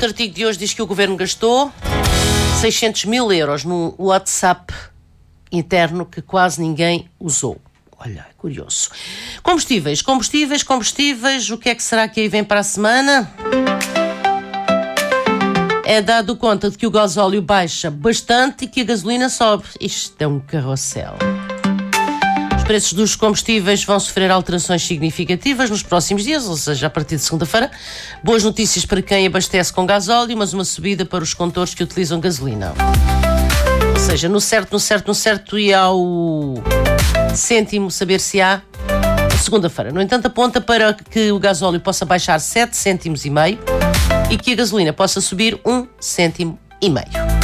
outro artigo de hoje diz que o Governo gastou 600 mil euros no WhatsApp interno que quase ninguém usou. Olha, curioso. Combustíveis. O que é que será que aí vem para a semana? É dado conta de que o gasóleo baixa bastante e que a gasolina sobe. Isto é um carrossel. Os preços dos combustíveis vão sofrer alterações significativas nos próximos dias, ou seja, a partir de segunda-feira. Boas notícias para quem abastece com gasóleo, mas uma subida para os condutores que utilizam gasolina. Ou seja, no certo e ao cêntimo saber se há segunda-feira. No entanto, aponta para que o gasóleo possa baixar 7,5 cêntimos e que a gasolina possa subir 1,5 cêntimo.